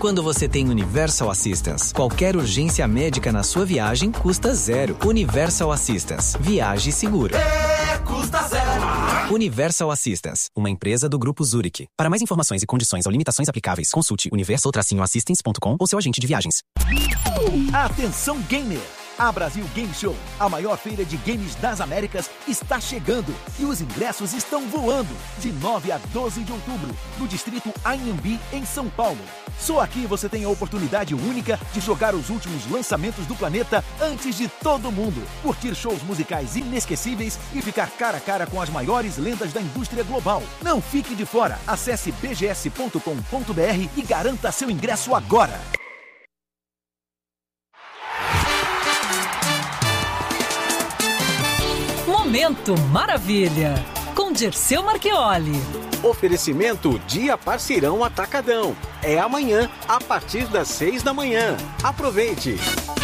quando você tem Universal Assistance. Qualquer urgência médica na sua viagem custa zero. Universal Assistance. Viaje seguro. Custa zero. Universal Assistance, uma empresa do Grupo Zurich. Para mais informações e condições ou limitações aplicáveis, consulte universal-assistance.com ou seu agente de viagens. Atenção gamer! A Brasil Game Show, a maior feira de games das Américas, está chegando e os ingressos estão voando de 9 a 12 de outubro, no distrito Anhembi, em São Paulo. Só aqui você tem a oportunidade única de jogar os últimos lançamentos do planeta antes de todo mundo, curtir shows musicais inesquecíveis e ficar cara a cara com as maiores lendas da indústria global. Não fique de fora, acesse bgs.com.br e garanta seu ingresso agora. Momento Maravilha, com Dirceu Marchioli. Oferecimento Dia Parceirão Atacadão. É amanhã, a partir das 6 da manhã. Aproveite!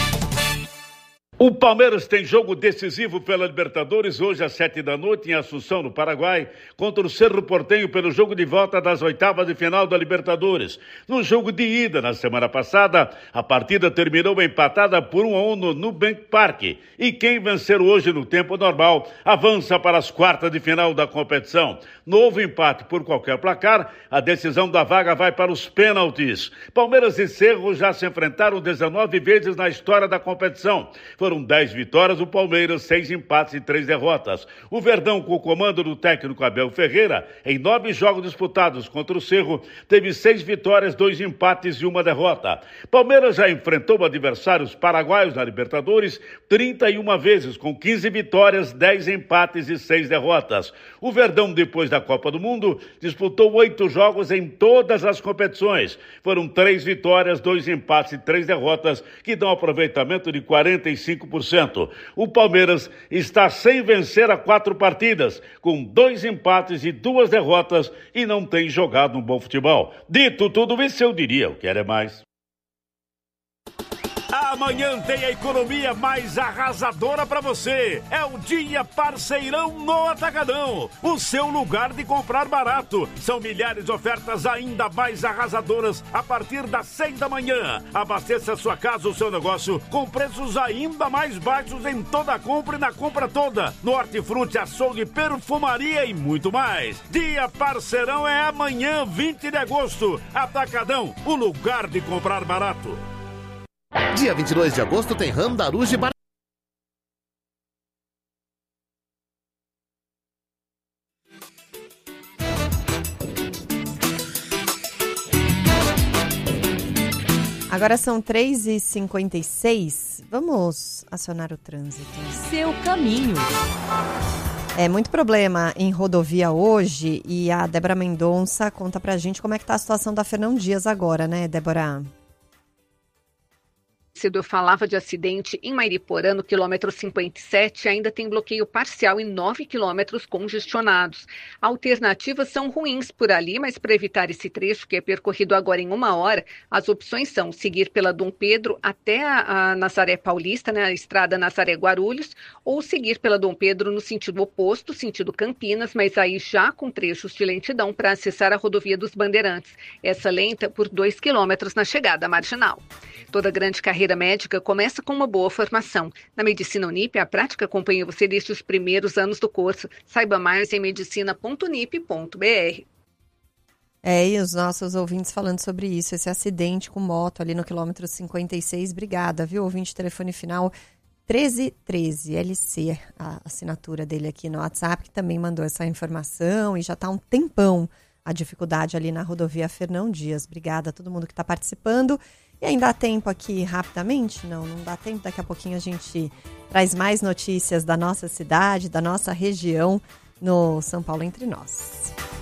O Palmeiras tem jogo decisivo pela Libertadores hoje às 7 da noite em Assunção, no Paraguai, contra o Cerro Porteño pelo jogo de volta das oitavas de final da Libertadores. No jogo de ida na semana passada, a partida terminou empatada por 1-1 no Nubank Park. E quem vencer hoje no tempo normal avança para as quartas de final da competição. Novo empate por qualquer placar, a decisão da vaga vai para os pênaltis. Palmeiras e Cerro já se enfrentaram 19 vezes na história da competição. Foram 10 vitórias do Palmeiras, 6 empates e 3 derrotas. O Verdão, com o comando do técnico Abel Ferreira, em 9 jogos disputados contra o Cerro, teve 6 vitórias, 2 empates e 1 derrota. Palmeiras já enfrentou adversários paraguaios na Libertadores 31 vezes, com 15 vitórias, 10 empates e 6 derrotas. O Verdão, depois da Copa do Mundo, disputou 8 jogos em todas as competições. Foram 3 vitórias, 2 empates e 3 derrotas, que dão aproveitamento de 45%. O Palmeiras está sem vencer há 4 partidas, com 2 empates e 2 derrotas e não tem jogado um bom futebol. Dito tudo isso, eu diria, o que é mais. Amanhã tem a economia mais arrasadora para você. É o Dia Parceirão no Atacadão. O seu lugar de comprar barato. São milhares de ofertas ainda mais arrasadoras a partir das 6 da manhã. Abasteça sua casa ou seu negócio com preços ainda mais baixos em toda a compra e na compra toda. No hortifruti, açougue, perfumaria e muito mais. Dia Parceirão é amanhã, 20 de agosto. Atacadão, o lugar de comprar barato. Dia 22 de agosto tem Randaruge Bar... Agora são 3h56. Vamos acionar o trânsito. Seu caminho. É muito problema em rodovia hoje e a Débora Mendonça conta pra gente como é que tá a situação da Fernão Dias agora, né, Débora? Eu falava de acidente em Mairiporã, no quilômetro 57, ainda tem bloqueio parcial em 9 quilômetros congestionados. Alternativas são ruins por ali, mas para evitar esse trecho que é percorrido agora em 1 hora, as opções são seguir pela Dom Pedro até a Nazaré Paulista, né, a estrada Nazaré-Guarulhos, ou seguir pela Dom Pedro no sentido oposto, sentido Campinas, mas aí já com trechos de lentidão para acessar a rodovia dos Bandeirantes. Essa lenta por 2 quilômetros na chegada à Marginal. Toda grande carreira médica começa com uma boa formação. Na Medicina Unip, a prática acompanha você desde os primeiros anos do curso. Saiba mais em medicina.unip.br. E os nossos ouvintes falando sobre isso, esse acidente com moto ali no quilômetro 56. Obrigada, viu? Ouvinte, telefone final 1313, LC, a assinatura dele aqui no WhatsApp, que também mandou essa informação e já está há um tempão a dificuldade ali na rodovia Fernão Dias. Obrigada a todo mundo que está participando. E ainda dá tempo aqui rapidamente? Não dá tempo. Daqui a pouquinho a gente traz mais notícias da nossa cidade, da nossa região no São Paulo Entre Nós.